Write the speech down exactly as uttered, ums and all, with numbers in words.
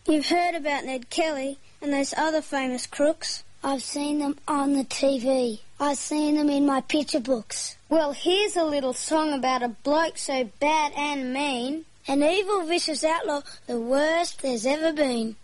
You've heard about Ned Kelly and those other famous crooks. I've seen them on the T V. I've seen them in my picture books. Well, here's a little song about a bloke so bad and mean. An evil, vicious outlaw, the worst there's ever been.